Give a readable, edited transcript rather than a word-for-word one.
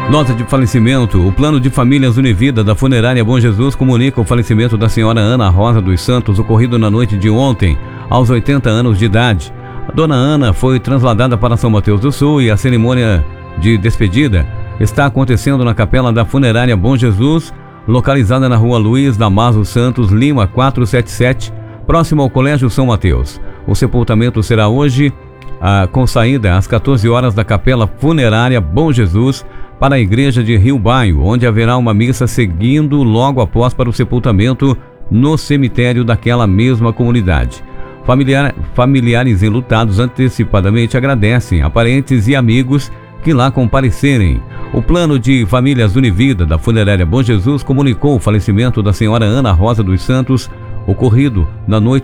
Nota de falecimento. O plano de famílias Univida da Funerária Bom Jesus comunica o falecimento da senhora Ana Rosa dos Santos, ocorrido na noite de ontem, aos 80 anos de idade. A dona Ana foi trasladada para São Mateus do Sul e a cerimônia de despedida está acontecendo na capela da Funerária Bom Jesus, localizada na rua Luiz Damaso Santos Lima 477, próximo ao Colégio São Mateus. O sepultamento será hoje, com saída às 14 horas da capela Funerária Bom Jesus, para a igreja de Rio Baio, onde haverá uma missa seguindo logo após para o sepultamento no cemitério daquela mesma comunidade. Familiares enlutados antecipadamente agradecem a parentes e amigos que lá comparecerem. O plano de famílias Univida da Funerária Bom Jesus comunicou o falecimento da senhora Ana Rosa dos Santos, ocorrido na noite